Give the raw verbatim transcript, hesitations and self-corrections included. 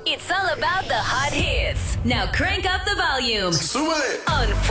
It's all about the hot hits. Now crank up the volume Súbele. on